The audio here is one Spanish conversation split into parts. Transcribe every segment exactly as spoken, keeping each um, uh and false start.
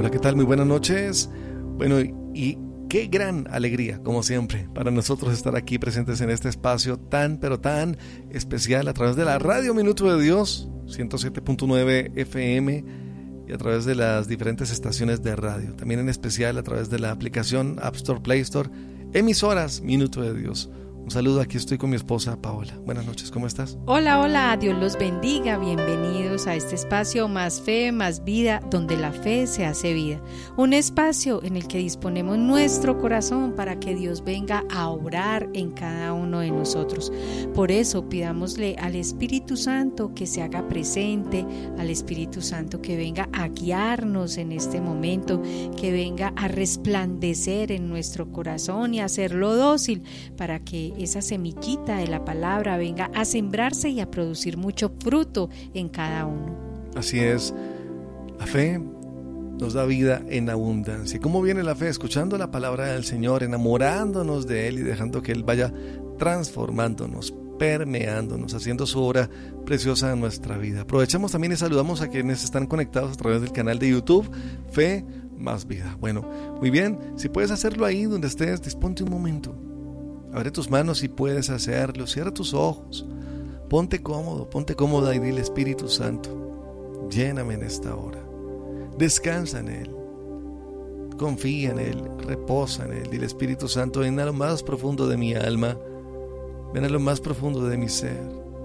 Hola, ¿qué tal? Muy buenas noches. Bueno, y qué gran alegría, como siempre, para nosotros estar aquí presentes en este espacio tan, pero tan especial a través de la Radio Minuto de Dios, ciento siete punto nueve F M, y a través de las diferentes estaciones de radio. También en especial a través de la aplicación App Store, Play Store, emisoras Minuto de Dios. Un saludo, aquí estoy con mi esposa Paola. Buenas noches, ¿cómo estás? Hola, hola, Dios los bendiga, bienvenidos a este espacio Más Fe, Más Vida, donde la fe se hace vida. Un espacio en el que disponemos nuestro corazón para que Dios venga a obrar en cada uno de nosotros. Por eso pidámosle al Espíritu Santo que se haga presente, al Espíritu Santo que venga a guiarnos en este momento, que venga a resplandecer en nuestro corazón y a hacerlo dócil para que esa semillita de la palabra venga a sembrarse y a producir mucho fruto en cada uno. Así es, la fe nos da vida en abundancia. ¿Cómo viene la fe? Escuchando la palabra del Señor, enamorándonos de Él y dejando que Él vaya transformándonos, permeándonos, haciendo su obra preciosa en nuestra vida. Aprovechamos también y saludamos a quienes están conectados a través del canal de YouTube Fe Más Vida. Bueno, muy bien, si puedes hacerlo ahí donde estés, disponte un momento. Abre tus manos si puedes hacerlo, cierra tus ojos, ponte cómodo, ponte cómoda y dile: Espíritu Santo, lléname en esta hora, descansa en Él, confía en Él, reposa en Él. Dile: Espíritu Santo, ven a lo más profundo de mi alma, ven a lo más profundo de mi ser.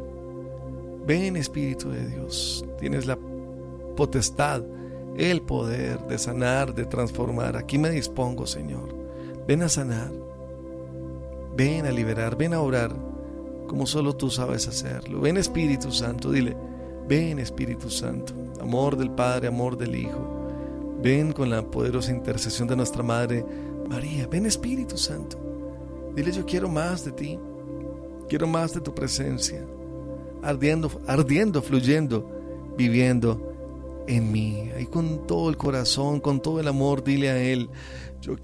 Ven, Espíritu de Dios, tienes la potestad, el poder de sanar, de transformar. Aquí me dispongo, Señor, ven a sanar. Ven a liberar, ven a orar como solo tú sabes hacerlo. Ven, Espíritu Santo, dile: ven, Espíritu Santo, amor del Padre, amor del Hijo. Ven con la poderosa intercesión de nuestra Madre María. Ven, Espíritu Santo, dile: yo quiero más de ti, quiero más de tu presencia, ardiendo, ardiendo, fluyendo, viviendo en mí. Ahí con todo el corazón, con todo el amor, dile a Él: yo